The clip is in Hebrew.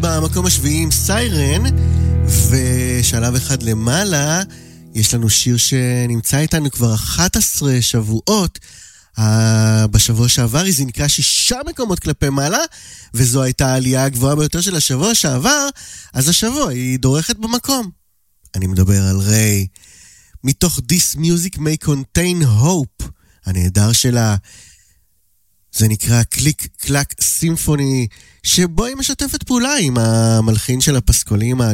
במקום השביעי עם סיירן, ושלב אחד למעלה יש לנו שיר שנמצא איתנו כבר 11 שבועות. בשבוע שעבר היא זינקה 6 מקומות כלפי מעלה, וזו הייתה העלייה הגבוהה ביותר של השבוע שעבר. אז השבוע היא דורכת במקום. אני מדבר על ריי, מתוך This Music May Contain Hope, הנהדר שלה. זה נקרא קליק קלק סימפוני, שבו היא משתפת פעולה עם המלחין של הפסקולים